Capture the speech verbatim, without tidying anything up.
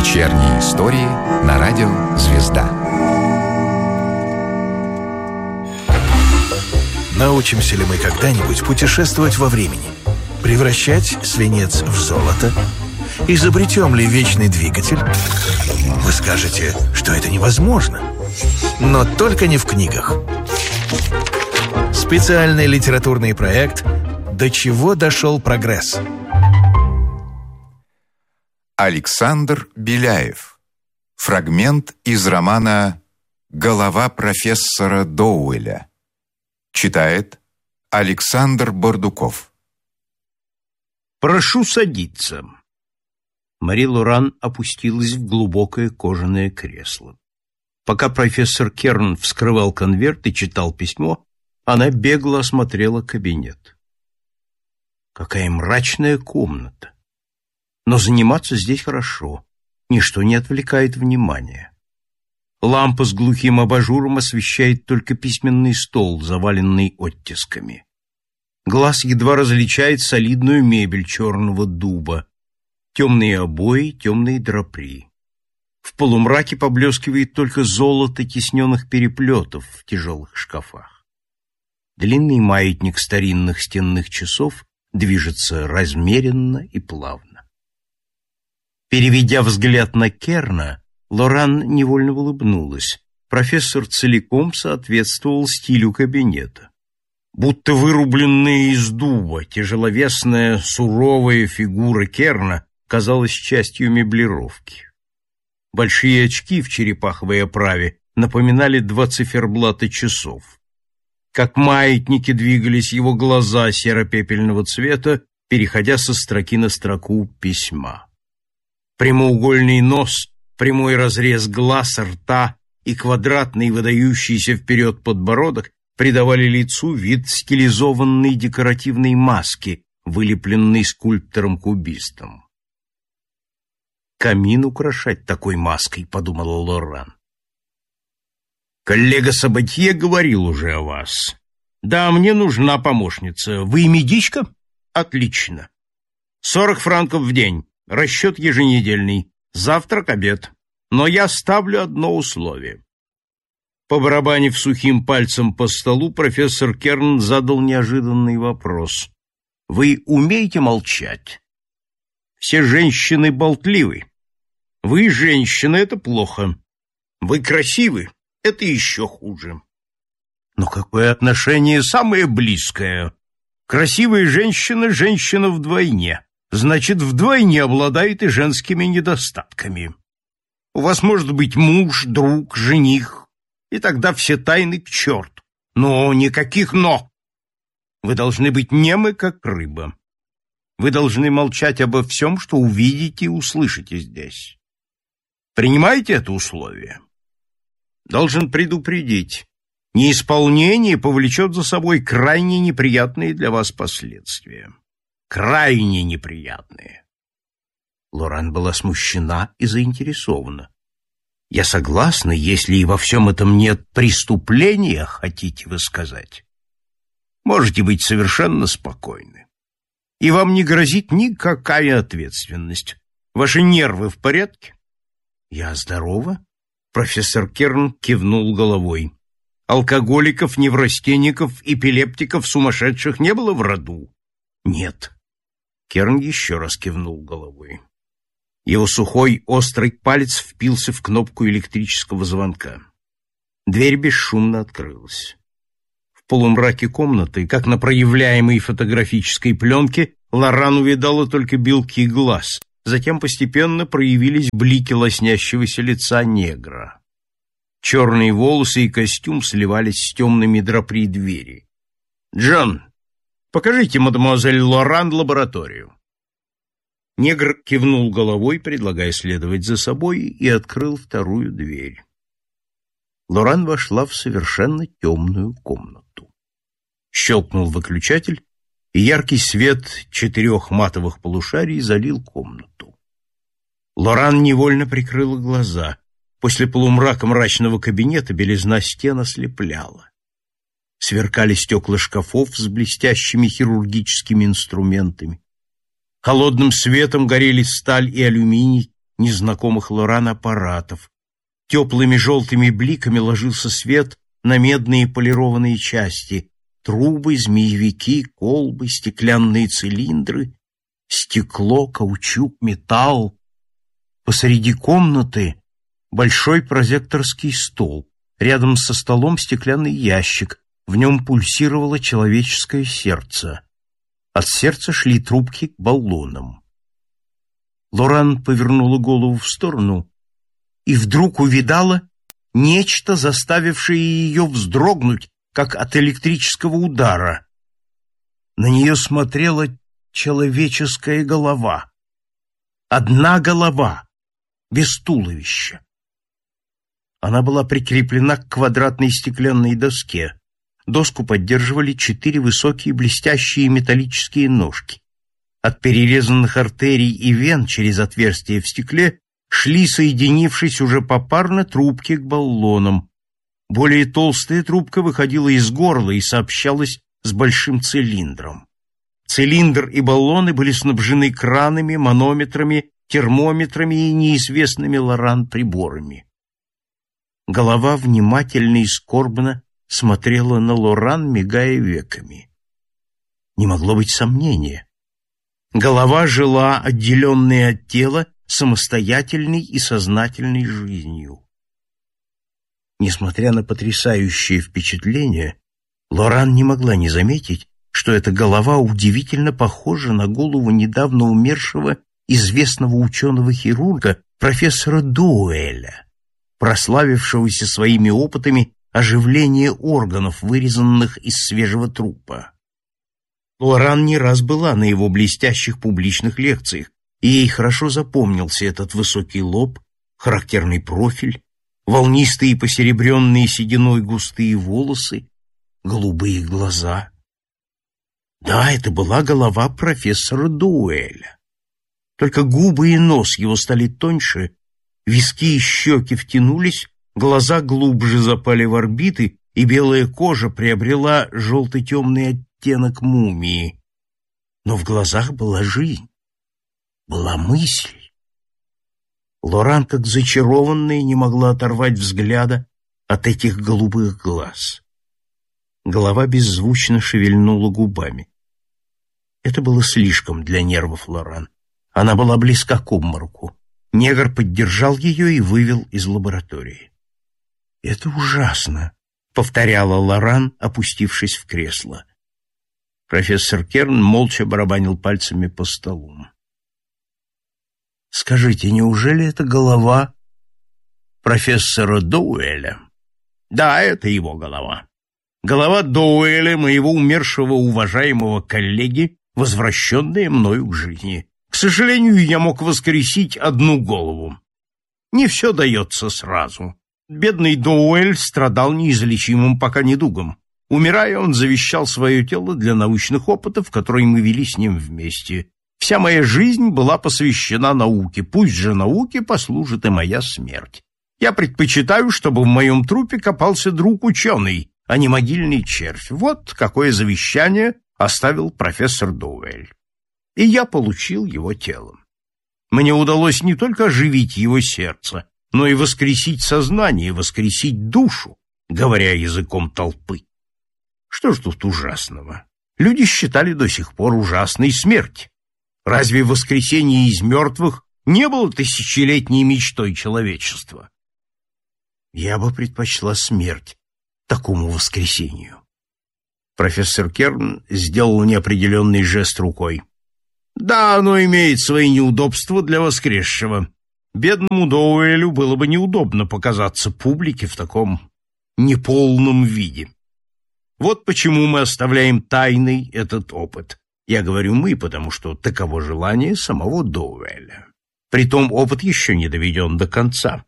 Вечерние истории на радио «Звезда». Научимся ли мы когда-нибудь путешествовать во времени? Превращать свинец в золото? Изобретем ли вечный двигатель? Вы скажете, что это невозможно. Но только не в книгах. Специальный литературный проект «До чего дошел прогресс?» Александр Беляев. Фрагмент из романа «Голова профессора Доуэля». Читает Александр Бордуков. «Прошу садиться». Мари Лоран опустилась в глубокое кожаное кресло. Пока профессор Керн вскрывал конверт и читал письмо, она бегло осмотрела кабинет. Какая мрачная комната! Но заниматься здесь хорошо, ничто не отвлекает внимания. Лампа с глухим абажуром освещает только письменный стол, заваленный оттисками. Глаз едва различает солидную мебель черного дуба, темные обои, темные драпри. В полумраке поблескивает только золото тисненных переплетов в тяжелых шкафах. Длинный маятник старинных стенных часов движется размеренно и плавно. Переведя взгляд на Керна, Лоран невольно улыбнулась. Профессор целиком соответствовал стилю кабинета. Будто вырубленная из дуба, тяжеловесная, суровая фигура Керна казалась частью меблировки. Большие очки в черепаховой оправе напоминали два циферблата часов. Как маятники двигались его глаза серо-пепельного цвета, переходя со строки на строку письма. Прямоугольный нос, прямой разрез глаз, рта и квадратный выдающийся вперед подбородок придавали лицу вид стилизованной декоративной маски, вылепленной скульптором-кубистом. «Камин украшать такой маской», — подумала Лоран. «Коллега Сабатье говорил уже о вас. Да, мне нужна помощница. Вы медичка? Отлично. Сорок франков в день. Расчет еженедельный. Завтрак, обед. Но я ставлю одно условие». Побарабанив сухим пальцем по столу, профессор Керн задал неожиданный вопрос. «Вы умеете молчать? Все женщины болтливы. Вы, женщина, это плохо. Вы красивы, это еще хуже. Но какое отношение самое близкое? Красивая женщина — женщина вдвойне. Значит, вдвойне обладает и женскими недостатками. У вас может быть муж, друг, жених, и тогда все тайны к черту. Но никаких «но». Вы должны быть немы, как рыба. Вы должны молчать обо всем, что увидите и услышите здесь. Принимаете это условие? Должен предупредить. Неисполнение повлечет за собой крайне неприятные для вас последствия. Крайне неприятные. Лоран была смущена и заинтересована. Я согласна, если и во всем этом нет преступления, хотите вы сказать. Можете быть совершенно спокойны. И вам не грозит никакая ответственность. Ваши нервы в порядке? Я здорова? Профессор Керн кивнул головой. Алкоголиков, неврастенников, эпилептиков, сумасшедших не было в роду? Нет. Керн еще раз кивнул головой. Его сухой, острый палец впился в кнопку электрического звонка. Дверь бесшумно открылась. В полумраке комнаты, как на проявляемой фотографической пленке, Лоран увидала только белки глаз. Затем постепенно проявились блики лоснящегося лица негра. Черные волосы и костюм сливались с темными драпри двери. «Джон, покажите мадемуазель Лоран лабораторию». Негр кивнул головой, предлагая следовать за собой, и открыл вторую дверь. Лоран вошла в совершенно темную комнату. Щелкнул выключатель, и яркий свет четырех матовых полушарий залил комнату. Лоран невольно прикрыла глаза. После полумрака мрачного кабинета белизна стен ослепляла. Сверкали стекла шкафов с блестящими хирургическими инструментами. Холодным светом горели сталь и алюминий незнакомых Лорану аппаратов. Теплыми желтыми бликами ложился свет на медные полированные части, трубы, змеевики, колбы, стеклянные цилиндры, стекло, каучук, металл. Посреди комнаты большой прожекторский стол, рядом со столом стеклянный ящик, в нем пульсировало человеческое сердце. От сердца шли трубки к баллонам. Лоран повернула голову в сторону и вдруг увидала нечто, заставившее ее вздрогнуть, как от электрического удара. На нее смотрела человеческая голова. Одна голова, без туловища. Она была прикреплена к квадратной стеклянной доске. Доску поддерживали четыре высокие блестящие металлические ножки. От перерезанных артерий и вен через отверстия в стекле шли, соединившись уже попарно, трубки к баллонам. Более толстая трубка выходила из горла и сообщалась с большим цилиндром. Цилиндр и баллоны были снабжены кранами, манометрами, термометрами и неизвестными Лоран приборами. Голова внимательно и скорбно смотрела на Лоран, мигая веками. Не могло быть сомнения. Голова жила, отделенная от тела, самостоятельной и сознательной жизнью. Несмотря на потрясающее впечатление, Лоран не могла не заметить, что эта голова удивительно похожа на голову недавно умершего известного ученого-хирурга профессора Доуэля, прославившегося своими опытами оживления органов, вырезанных из свежего трупа. Лоран не раз была на его блестящих публичных лекциях, и ей хорошо запомнился этот высокий лоб, характерный профиль, волнистые посеребренные сединой густые волосы, голубые глаза. Да, это была голова профессора Доуэля. Только губы и нос его стали тоньше, виски и щеки втянулись, глаза глубже запали в орбиты, и белая кожа приобрела желто-темный оттенок мумии. Но в глазах была жизнь, была мысль. Лоран, как зачарованная, не могла оторвать взгляда от этих голубых глаз. Голова беззвучно шевельнула губами. Это было слишком для нервов Лоран. Она была близка к обмороку. Негр поддержал ее и вывел из лаборатории. «Это ужасно», — повторяла Лоран, опустившись в кресло. Профессор Керн молча барабанил пальцами по столу. «Скажите, неужели это голова профессора Доуэля?» «Да, это его голова. Голова Доуэля, моего умершего уважаемого коллеги, возвращенная мною к жизни. К сожалению, я мог воскресить одну голову. Не все дается сразу. Бедный Доуэль страдал неизлечимым пока недугом. Умирая, он завещал свое тело для научных опытов, которые мы вели с ним вместе. Вся моя жизнь была посвящена науке, пусть же науке послужит и моя смерть. Я предпочитаю, чтобы в моем трупе копался друг ученый, а не могильный червь. Вот какое завещание оставил профессор Доуэль. И я получил его тело. Мне удалось не только оживить его сердце, но и воскресить сознание, воскресить душу, говоря языком толпы. Что ж тут ужасного? Люди считали до сих пор ужасной смерть. Разве воскресение из мертвых не было тысячелетней мечтой человечества? Я бы предпочла смерть такому воскресению. Профессор Керн сделал неопределенный жест рукой. Да, оно имеет свои неудобства для воскресшего. Бедному Доуэлю было бы неудобно показаться публике в таком неполном виде. Вот почему мы оставляем тайной этот опыт. Я говорю «мы», потому что таково желание самого Доуэля. Притом опыт еще не доведен до конца.